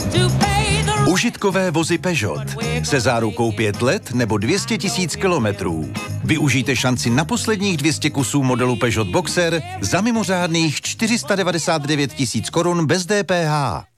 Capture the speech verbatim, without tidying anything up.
Užitkové vozy Peugeot se zárukou pět let nebo dvě stě tisíc kilometrů. Využijte šanci na posledních dvě stě kusů modelu Peugeot Boxer za mimořádných čtyři sta devadesát devět tisíc korun bez D P H.